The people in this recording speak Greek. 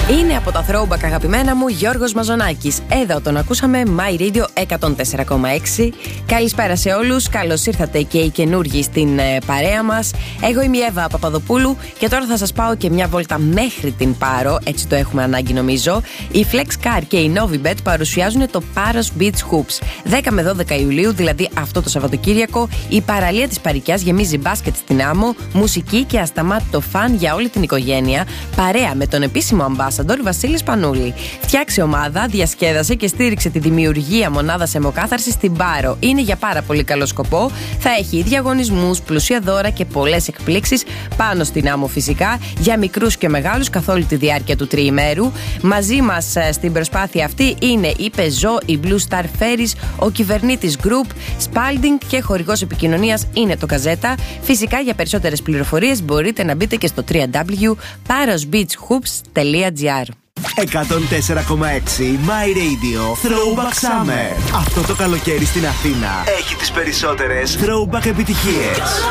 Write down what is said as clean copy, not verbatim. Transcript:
Είναι από τα throwback αγαπημένα μου Γιώργος Μαζονάκης. Εδώ τον ακούσαμε My Radio 104,6. Καλησπέρα σε όλους. Καλώς ήρθατε και οι καινούργοι στην παρέα μας. Εγώ είμαι η Εύα Παπαδοπούλου και τώρα θα σας πάω και μια βόλτα μέχρι την Πάρο. Έτσι το έχουμε ανάγκη νομίζω. Η Flex Car και η Novibet παρουσιάζουν το Paros Beach Hoops. 10 με 12 Ιουλίου, δηλαδή αυτό το Σαββατοκύριακο, η παραλία της Παρικιάς γεμίζει μπάσκετ στην άμμο, μουσική και ασταμάτητο φαν για όλη την οικογένεια, παρέα με τον επίσημο Ambassador Βασίλη Πανούλη. Φτιάξε ομάδα, διασκέδασε και στήριξε τη δημιουργία μονάδας αιμοκάθαρσης στην Πάρο. Είναι για πάρα πολύ καλό σκοπό. Θα έχει διαγωνισμούς, πλούσια δώρα και πολλές εκπλήξεις πάνω στην άμμο φυσικά, για μικρούς και μεγάλους καθ' όλη τη διάρκεια του τριημέρου. Μαζί μας στην προσπάθεια αυτή είναι η Peugeot, η Blue Star Ferries, ο κυβερνήτης Group, Spalding και χορηγός επικοινωνίας είναι το Καζέτα. Φυσικά για περισσότερες πληροφορίες μπορείτε να μπείτε και στο www.parosbeachhoops.gr. 104,6 My Radio Throwback Summer. Αυτό το καλοκαίρι στην Αθήνα έχει τις περισσότερες throwback επιτυχίες.